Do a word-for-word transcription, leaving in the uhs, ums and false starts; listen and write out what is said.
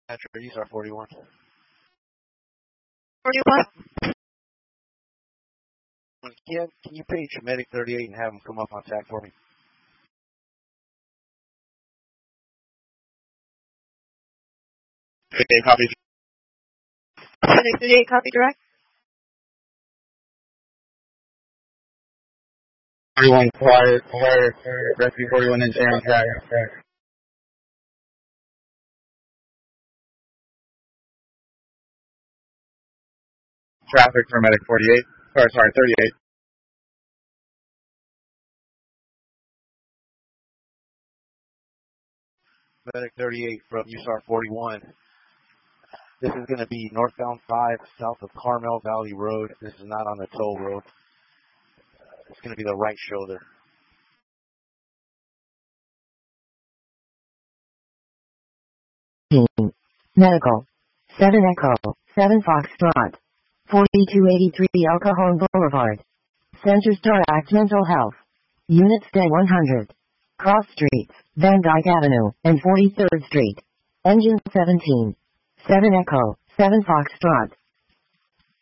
Metro, U S A R forty-one. forty-one? Can, can you page Medic thirty-eight and have him come up on T A C for me? Okay, copy. Medic thirty-eight, copy direct. forty-one, quiet, quiet, rescue forty-one in San track. Traffic for Medic forty-eight, or sorry, thirty-eight. Medic thirty-eight from U S A R forty-one. This is going to be northbound five, south of Carmel Valley Road. This is not on the toll road. It's going to be the right shoulder. Medical. seven Echo, seven Foxtrot. forty-two eighty-three El Cajon Boulevard. Center Star Act Mental Health. Units Day one hundred. Cross Streets, Van Dyke Avenue, and forty-third Street. Engine seventeen. seven Echo, seven Foxtrot.